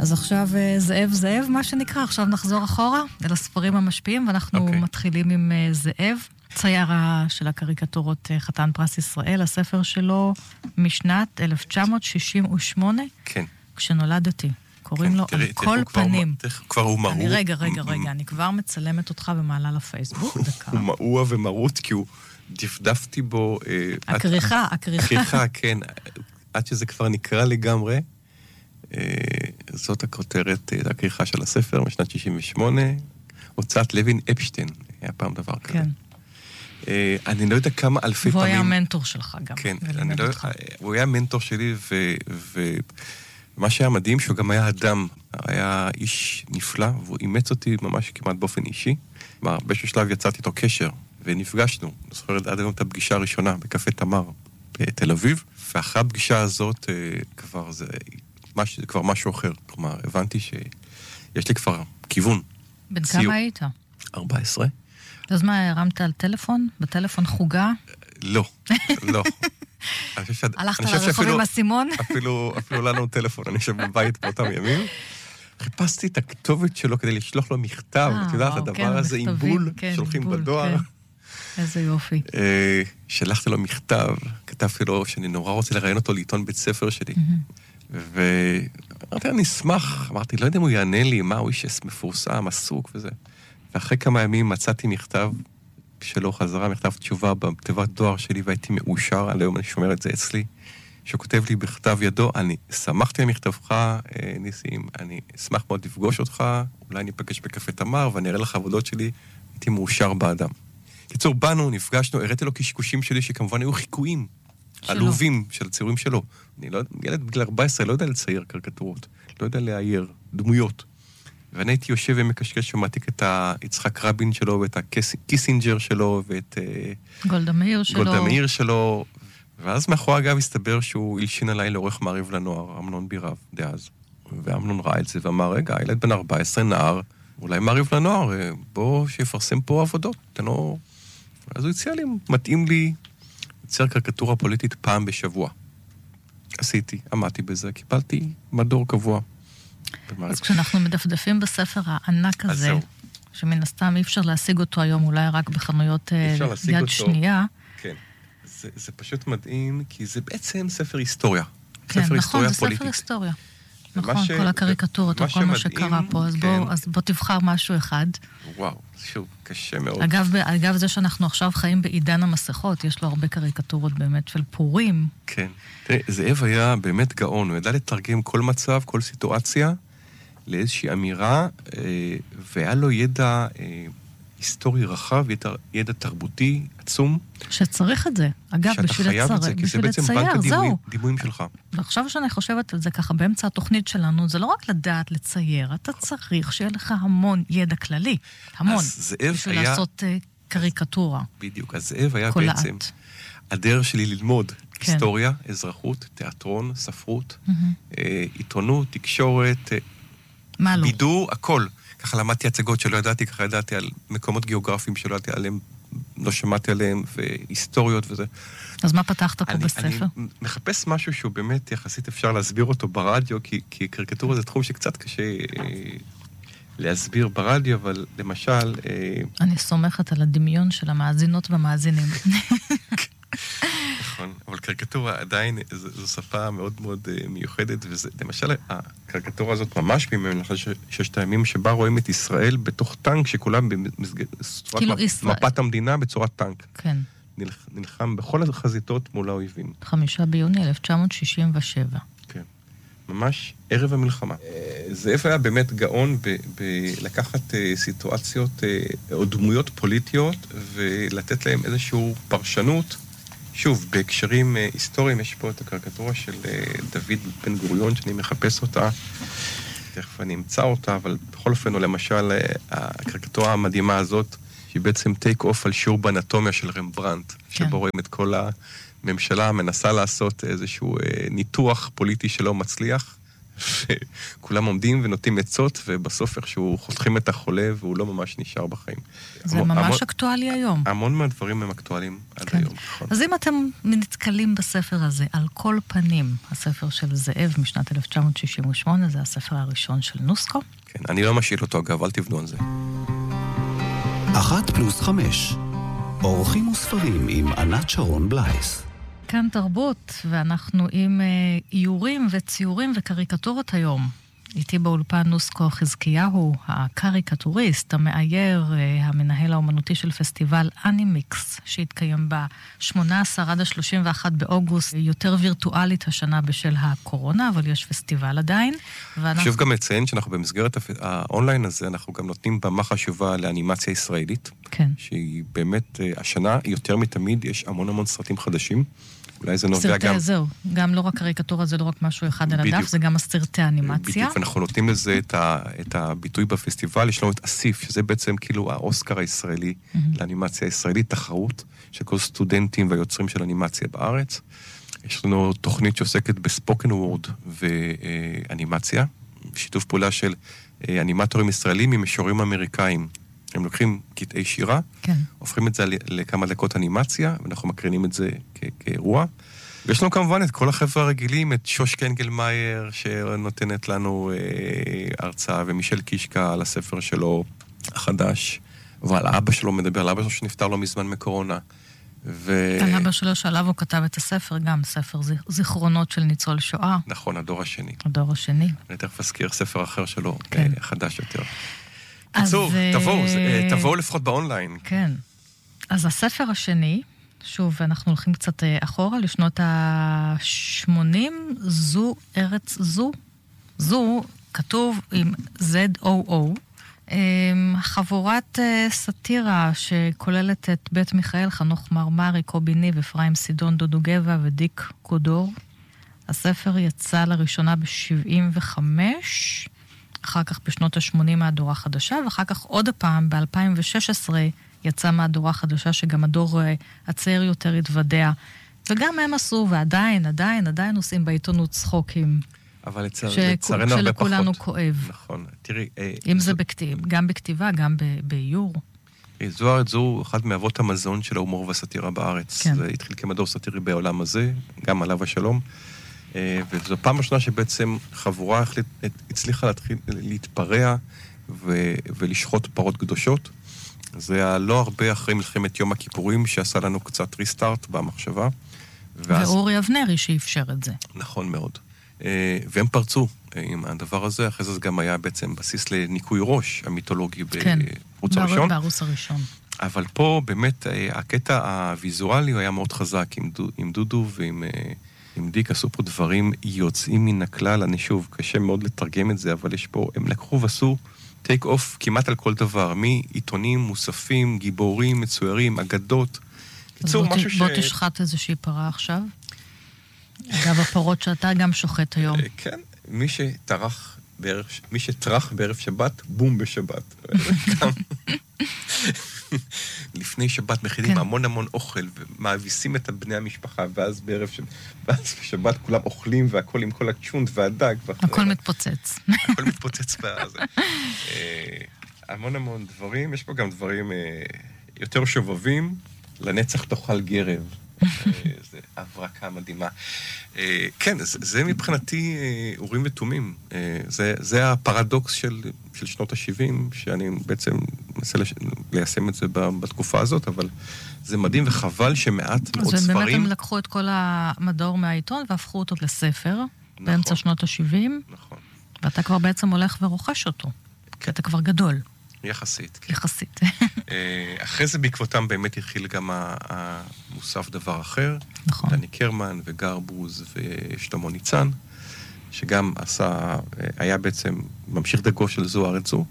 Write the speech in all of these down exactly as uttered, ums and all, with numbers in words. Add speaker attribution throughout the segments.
Speaker 1: אז עכשיו זאב זאב, מה שנקרא, עכשיו נחזור אחורה אל הספרים המשפיעים, ואנחנו okay. מתחילים עם זאב, צייר של הקריקטורות חתן פרס ישראל, הספר שלו משנת אלף תשע מאות שישים ושמונה,
Speaker 2: כן.
Speaker 1: כשנולדתי. קוראים לו על כל פנים.
Speaker 2: כבר הוא מראות.
Speaker 1: רגע, רגע, רגע, אני כבר מצלמת אותך ומעלה לפייסבוק, דקה.
Speaker 2: הוא מעוע ומרות, כי הוא דפדפתי בו...
Speaker 1: הכריכה, הכריכה.
Speaker 2: הכריכה, כן. עד שזה כבר נקרא לגמרי. זאת הכותרת, הכריכה של הספר, משנת שישים ושמונה, הוצאת לוין אפשטיין, היה פעם דבר כזה.
Speaker 1: כן.
Speaker 2: אני לא יודע כמה אלפי פעמים...
Speaker 1: והוא היה המנטור שלך גם.
Speaker 2: כן, אני לא יודע, הוא היה המנטור שלי, ומה שהיה מדהים, שהוא גם היה אדם, היה איש נפלא, והוא אימץ אותי ממש כמעט באופן אישי. באיזשהו שלב יצאתי איתו קשר, ונפגשנו. אני זוכר עד היום את הפגישה הראשונה, בקפה תמר, בתל אביב, ואחרי הפגישה הזאת, כבר זה... מש, זה כבר משהו אחר. כלומר, הבנתי שיש לי כבר כיוון.
Speaker 1: בן כמה היית?
Speaker 2: ארבע עשרה.
Speaker 1: אז מה, הרמת על טלפון? בטלפון חוגה?
Speaker 2: לא, לא.
Speaker 1: הלכת לרחוב עם הסימון?
Speaker 2: אפילו לנו טלפון, אני חושב בבית באותם ימים. חיפשתי את הכתובת שלו כדי לשלוח לו מכתב. את יודעת, הדבר הזה עם בול, שולחים בדואר.
Speaker 1: איזה יופי.
Speaker 2: שלחתי לו מכתב, כתבתי לו שאני נורא רוצה לראיין אותו לעיתון בית ספר שלי. ואמרתי, אני אשמח, אמרתי, לא יודע אם הוא יענה לי, מה הוא איש מפורסם, עסוק וזה. ואחרי כמה ימים מצאתי מכתב שלו חזרה, מכתב תשובה בתיבת דואר שלי, והייתי מאושר, על היום אני שומר את זה אצלי, שכותב לי בכתב ידו, אני שמחתי על מכתבך, ניסים, אני אשמח מאוד לפגוש אותך, אולי ניפגש בקפה תמר, ואני אראה לך עבודות שלי, הייתי מאושר באדם. קיצור, באנו, נפגשנו, הראיתי לו קשקושים שלי, שכמובן היו חיקויים. עלובים של הציורים שלו. אני לא, ילד בגיל ארבע עשרה לא יודע לצייר קריקטורות, לא יודע להעיר דמויות. ואני הייתי יושב ומקשקש ומעתיק את יצחק רבין שלו, ואת הקיסינג'ר שלו, ואת
Speaker 1: גולדה מאיר שלו.
Speaker 2: גולדה מאיר שלו. ואז מאחורי אגב הסתבר שהוא הלשין עליי לעורך מעריב לנוער, אמנון בירב, דאז. ואמנון ראה את זה ואמר, רגע, ילד בן ארבע עשרה נער, אולי מעריב לנוער, בוא שיפרסם פה עבודות, תנו... אז הוא הציע לי, מתאים לי, צייר קריקטורה פוליטית פעם בשבוע. עשיתי, עמדתי בזה, קיבלתי מדור קבוע.
Speaker 1: אז כשאנחנו מדפדפים בספר הענק הזה, שמן הסתם אי אפשר להשיג אותו היום, אולי רק בחנויות יד שנייה.
Speaker 2: כן, זה, זה פשוט מדהים, כי זה בעצם ספר היסטוריה.
Speaker 1: כן,
Speaker 2: ספר
Speaker 1: נכון, זה
Speaker 2: פוליטית.
Speaker 1: ספר היסטוריה. נכון, ש... כל הקריקטורות, או כל מה שקרה פה, אז, כן. בוא, אז בוא תבחר משהו אחד.
Speaker 2: וואו, שוב, קשה מאוד.
Speaker 1: אגב, אגב זה שאנחנו עכשיו חיים בעידן המסכות, יש לו הרבה קריקטורות באמת של פורים.
Speaker 2: כן. תראה, זאב היה באמת גאון, הוא ידע לתרגם כל מצב, כל סיטואציה, לאיזושהי אמירה, והיה לו ידע היסטורי רחב, ידע, ידע תרבותי עצום.
Speaker 1: שצריך את זה. אגב, בשביל לצייר, בשביל לצייר, זהו.
Speaker 2: דימויים שלך.
Speaker 1: ועכשיו שאני חושבת על זה ככה, באמצע התוכנית שלנו, זה לא רק לדעת לצייר, אתה צריך שיהיה לך המון ידע כללי. המון. בשביל היה... לעשות קריקטורה.
Speaker 2: בדיוק. אז זאב היה קולעת. בעצם הדרך שלי ללמוד כן. היסטוריה, אזרחות, תיאטרון, ספרות, mm-hmm. אה, עיתונות, תקשורת,
Speaker 1: מה לא?
Speaker 2: בידור, הכל. ככה למדתי הצגות שלא ידעתי, ככה ידעתי על מקומות גיאוגרפיים שלא ידעתי עליהם, לא שמעתי עליהם, והיסטוריות וזה.
Speaker 1: אז מה פתחת פה
Speaker 2: אני,
Speaker 1: בספר?
Speaker 2: אני מחפש משהו שהוא באמת יחסית אפשר להסביר אותו ברדיו, כי, כי קריקטורה זה תחום שקצת קשה אה, להסביר ברדיו, אבל למשל... אה,
Speaker 1: אני סומכת על הדמיון של המאזינות והמאזינים.
Speaker 2: נכון, אבל קריקטורה עדיין זו, זו שפה מאוד מאוד uh, מיוחדת, וזה, למשל, הקריקטורה הזאת ממש ממנו, ששת הימים שבה רואים את ישראל בתוך טנק, שכולם במסגרת, כאילו ישראל. מפת המדינה בצורת טנק.
Speaker 1: כן.
Speaker 2: נלח, נלחם בכל החזיתות מול האויבים.
Speaker 1: חמישה ביוני אלף תשע מאות שישים ושבע.
Speaker 2: כן. ממש ערב המלחמה. זאב היה באמת גאון בלקחת סיטואציות או דמויות פוליטיות, ולתת להם איזושהי פרשנות, שוב, בהקשרים היסטוריים יש פה את הקריקטורה של דוד בן גוריון, שאני מחפש אותה, תכף אני אמצא אותה, אבל בכל אופן, או למשל, הקריקטורה המדהימה הזאת, שהיא בעצם טייק אוף על שיעור באנטומיה של רמברנט, כן. שבו רואים את כל הממשלה מנסה לעשות איזשהו ניתוח פוליטי שלא מצליח, וכולם עומדים ונותנים עצות, ובסוף איכשהו חותכים את החולה, והוא לא ממש נשאר בחיים.
Speaker 1: זה המון, ממש המון, אקטואלי היום.
Speaker 2: המון מהדברים הם אקטואליים עד
Speaker 1: כן.
Speaker 2: היום. נכון.
Speaker 1: אז אם אתם נתקלים בספר הזה, על כל פנים, הספר של זאב משנת אלף תשע מאות שישים ושמונה, זה הספר הראשון של נוסקו.
Speaker 2: כן, אני לא משאיל אותו, אגב, אל תבנו על זה.
Speaker 3: אחת פלוס חמש. אורחים וספרים עם ענת שרון בלייס.
Speaker 1: כאן תרבות, ואנחנו עם איורים וציורים וקריקטורות היום. איתי באולפן נוסקו חזקיהו, הקריקטוריסט, המאייר, המנהל האומנותי של פסטיבל אנימיקס, שהתקיים ב-שמונה עשר עד ה-שלושים ואחד באוגוסט, יותר וירטואלית השנה בשל הקורונה, אבל יש פסטיבל עדיין.
Speaker 2: ואנחנו... שוב גם לציין שאנחנו במסגרת האונליין הזה, אנחנו גם נותנים במה חשובה לאנימציה ישראלית.
Speaker 1: כן.
Speaker 2: שהיא באמת, השנה יותר מתמיד, יש המון המון סרטים חדשים. אולי זה נובע גם...
Speaker 1: זהו, גם לא רק קריקטורה, זה לא רק משהו אחד על הדף, זה גם הסרטי אנימציה.
Speaker 2: בדיוק, ואנחנו נותנים לזה את, ה, את הביטוי בפסטיבל, יש לנו את אסיף, שזה בעצם כאילו האוסקר הישראלי, mm-hmm. לאנימציה הישראלית, תחרות, של כל סטודנטים והיוצרים של אנימציה בארץ. יש לנו תוכנית שעוסקת בספוקן וורד ואנימציה, שיתוף פעולה של אנימטורים ישראלים ממשוררים אמריקאים. הם לוקחים קטעי שירה,
Speaker 1: כן.
Speaker 2: הופכים את זה לכמה דקות אנימציה, ואנחנו מקרינים את זה כ- כאירוע. ויש לנו כמובן את כל החבר'ה הרגילים, את שוש קנגלמאייר, שנותנת לנו אה, הרצאה, ומישל קישקה על הספר שלו החדש, ועל אבא שלו מדבר, על אבא שלו שנפטר לו מזמן מקורונה. ו...
Speaker 1: על אבא שלו שעליו הוא כתב את הספר, גם ספר זיכרונות של ניצול שואה.
Speaker 2: נכון, הדור השני.
Speaker 1: הדור השני.
Speaker 2: אני תכף אזכיר ספר אחר שלו,
Speaker 1: כן.
Speaker 2: חדש יותר. קיצור, תבואו, תבואו לפחות באונליין.
Speaker 1: כן. אז הספר השני, שוב, אנחנו הולכים קצת אחורה, לשנות ה-שמונים, זו ארץ זו. זו כתוב עם זד-או-או. חבורת סאטירה שכוללת את בית מיכאל, חנוך מרמרי, קובי ניב, אפרים סידון, דודו גבע ודיק קודור. הספר יצא לראשונה ב-שבעים וחמש, אחר כך בשנות ה-שמונים מהדורה חדשה, ואחר כך עוד הפעם, ב-אלפיים ושש עשרה, יצא מהדורה חדשה, שגם הדור הצעיר יותר התוודע. וגם הם עשו, ועדיין, עדיין, עדיין עושים בעיתונות צחוקים.
Speaker 2: אבל לצערנו הרבה פחות.
Speaker 1: שלכולנו כואב.
Speaker 2: נכון, תראי...
Speaker 1: אם זה בכתיב, גם בכתיבה, גם באיור.
Speaker 2: זו הארץ זו אחד מאבות המזון של ההומור והסאטירה בארץ.
Speaker 1: כן.
Speaker 2: זה התחיל כמדור סאטירי בעולם הזה, גם עליו השלום. וזו פעם ראשונה שבעצם חבורה הצליחה להתחיל להתפרע ולשחוט פרות קדושות. זה היה לא הרבה אחרי מלחמת יום הכיפורים, שעשה לנו קצת ריסטארט במחשבה.
Speaker 1: ואורי אבנרי שאפשר את זה.
Speaker 2: נכון מאוד. והם פרצו עם הדבר הזה, אחרי זה גם היה בעצם בסיס לניקוי ראש המיתולוגי בערוץ הראשון.
Speaker 1: בערוץ הראשון.
Speaker 2: אבל פה באמת הקטע הוויזואלי היה מאוד חזק עם דודו ועם... עם דיק עשו פה דברים יוצאים מן הכלל, אני שוב, קשה מאוד לתרגם את זה, אבל יש פה, הם לקחו ועשו טייק אוף כמעט על כל דבר, מעיתונים, מוספים, גיבורים, מצוירים, אגדות. קיצור, משהו ש...
Speaker 1: בוא תשחט איזושהי פרה עכשיו. אגב, הפרות שאתה גם שוחט היום.
Speaker 2: כן, מי שטרח בערב, מי שטרח בערב שבת, בום בשבת. לפני שבת מכינים המון המון אוכל, ומאביסים את בני המשפחה, ואז בערב שבת כולם אוכלים, והכל עם כל הצ'ונט והדג.
Speaker 1: הכל מתפוצץ.
Speaker 2: הכל מתפוצץ בזה. המון המון דברים, יש פה גם דברים יותר שובבים, לנצח תאכל גרב. זה הברקה מדהימה. כן, זה מבחינתי אורים ותומים. זה הפרדוקס של שנות ה-שבעים, שאני בעצם מנסה ליישם את זה בתקופה הזאת, אבל זה מדהים וחבל שמעט מאוד ספרים...
Speaker 1: אז באמת הם לקחו את כל המדור מהעיתון והפכו אותו לספר, באמצע שנות ה-שבעים, ואתה כבר בעצם הולך ורוכש אותו, כי אתה כבר גדול.
Speaker 2: יחסית.
Speaker 1: כן. יחסית.
Speaker 2: אחרי זה בעקבותם באמת התחיל גם המוסף דבר אחר.
Speaker 1: נכון.
Speaker 2: דני קרמן וגרבוז ושלמה ניצן, שגם עשה, היה בעצם ממשיך דגו של זו הארץ זו,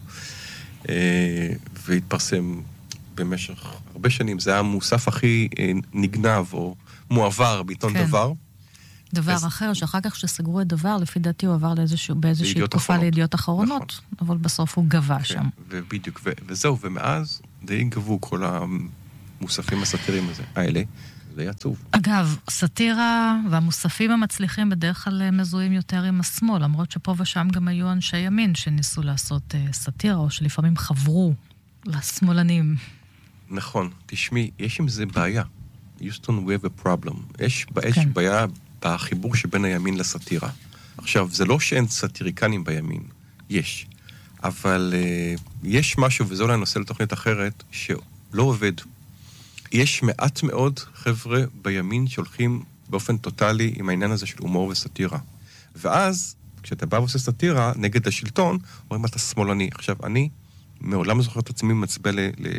Speaker 2: והתפרסם במשך הרבה שנים. זה היה המוסף הכי נגנב או מועבר בעיתון
Speaker 1: כן.
Speaker 2: דבר.
Speaker 1: דבר אז... אחר, שאחר כך שסגרו את דבר, לפי דעתי הוא עבר לאיזשהו, באיזושהי תקופה לידיעות אחרונות, נכון. אבל בסוף הוא גבה כן, שם.
Speaker 2: ובדיוק, ו- וזהו, ומאז די גבו כל המוספים הסאטיריים הזה, האלה, זה היה עצוב.
Speaker 1: אגב, סאטירה והמוספים המצליחים בדרך כלל מזוהים יותר עם השמאל, למרות שפה ושם גם היו אנשי ימין שניסו לעשות uh, סאטירה, או שלפעמים חברו לשמאלנים.
Speaker 2: נכון, תשמעי, יש עם זה בעיה. יוסטון, we have a problem. יש, יש
Speaker 1: כן.
Speaker 2: בעיה בחיבור שבין הימין לסאטירה. עכשיו, זה לא שאין סאטיריקנים בימין, יש. אבל uh, יש משהו, וזה אולי נושא לתוכנית אחרת, שלא עובד. יש מעט מאוד חבר'ה בימין שהולכים באופן טוטלי עם העניין הזה של הומור וסאטירה. ואז, כשאתה בא ועושה סאטירה נגד השלטון, אומרים, אתה שמאלני. עכשיו, אני מעולם זוכר את עצמי מצביע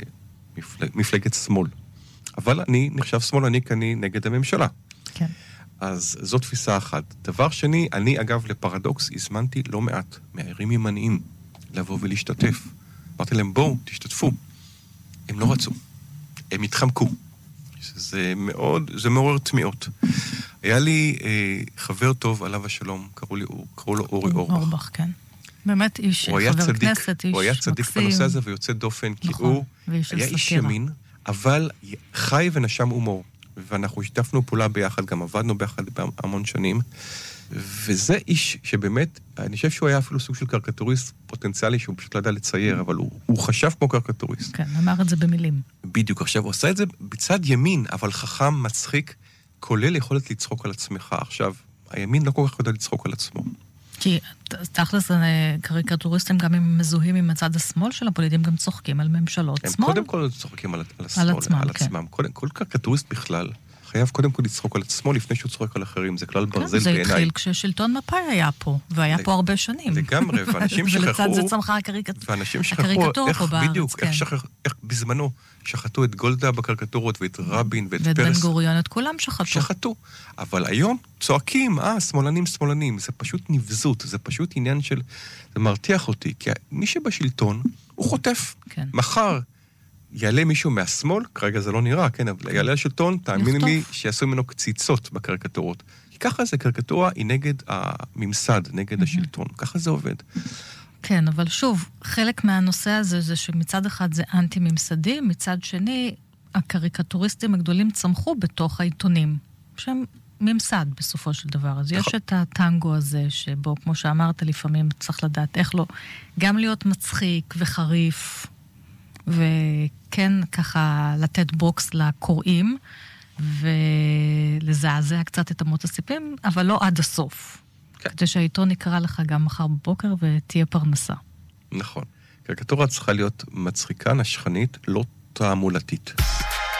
Speaker 2: למפלגת שמאל. אבל אני נחשב שמאלני כי אני נגד הממשלה.
Speaker 1: כן.
Speaker 2: אז זו תפיסה אחת. דבר שני, אני אגב לפרדוקס הזמנתי לא מעט מהערים ימניים לבוא ולהשתתף. אמרתי להם, בואו, תשתתפו. הם לא רצו. הם התחמקו. זה מאוד, זה מעורר תמיעות. היה לי אה, חבר טוב, עליו השלום, קראו, לי, קראו לו אורי אורבך.
Speaker 1: אורבך, כן. באמת איש חבר
Speaker 2: צדיק,
Speaker 1: כנסת, איש מקסים.
Speaker 2: הוא היה צדיק בנושא הזה ויוצא דופן, כי
Speaker 1: נכון,
Speaker 2: הוא היה
Speaker 1: סתירה.
Speaker 2: איש ימין, אבל חי ונשם הומור. ואנחנו שיתפנו פעולה ביחד, גם עבדנו ביחד בהמון שנים. וזה איש שבאמת, אני חושב שהוא היה אפילו סוג של קריקטוריסט פוטנציאלי, שהוא פשוט לא ידע לצייר, אבל הוא, הוא חשב כמו קריקטוריסט.
Speaker 1: כן, אמר את זה במילים.
Speaker 2: בדיוק, עכשיו הוא עושה את זה בצד ימין, אבל חכם, מצחיק, כולל יכולת לצחוק על עצמך. עכשיו, הימין לא כל כך יודע לצחוק על עצמו.
Speaker 1: כי תכלס קריקטוריסטים גם אם מזוהים עם הצד השמאל של הפוליטים, גם צוחקים על ממשלות
Speaker 2: הם
Speaker 1: שמאל.
Speaker 2: קודם כל צוחקים על, על השמאל,
Speaker 1: על עצמם,
Speaker 2: על
Speaker 1: כן.
Speaker 2: עצמם. כל, כל קריקטוריסט בכלל חייב קודם כל לצחוק על עצמו לפני שהוא צוחק על אחרים. זה כלל ברזל
Speaker 1: זה
Speaker 2: בעיניי.
Speaker 1: התחיל כששלטון מפאי היה פה, והיה פה הרבה שנים.
Speaker 2: לגמרי, ואנשים שכחו...
Speaker 1: ולצד זה צמחה הקריקטורה.
Speaker 2: ואנשים שכחו איך, בדיוק, איך שכח, איך בזמנו שחטו את גולדה בקריקטורות, ואת רבין, ואת
Speaker 1: ואת
Speaker 2: פרס.
Speaker 1: בן גוריון, את כולם שחטו.
Speaker 2: שחטו. אבל היום צועקים, אה, שמאלנים, שמאלנים. זה פשוט נבזות, זה פשוט עניין של... זה מרתיח אותי, כי מי שבשלטון, הוא חוטף.
Speaker 1: כן.
Speaker 2: מחר יעלה מישהו מהשמאל, כרגע זה לא נראה, כן, אבל יעלה השלטון, תאמיני לי שיעשו ממנו קציצות בקריקטורות. כי ככה זה, קריקטורה היא נגד הממסד, נגד השלטון. ככה זה עובד.
Speaker 1: כן, אבל שוב, חלק מהנושא הזה זה שמצד אחד זה אנטי-ממסדי, מצד שני, הקריקטוריסטים הגדולים צמחו בתוך העיתונים, שהם ממסד בסופו של דבר. אז יש את הטנגו הזה, שבו, כמו שאמרת, לפעמים צריך לדעת איך לא, גם להיות מצחיק וחריף, וכן ככה לתת בוקס לקוראים, ולזעזע קצת את אמות הסיפים, אבל לא עד הסוף. כן. כדי שהעיתון יקרא לך גם מחר בבוקר ותהיה פרנסה.
Speaker 2: נכון. קריקטורה צריכה להיות מצחיקה, נשכנית, לא תעמולתית.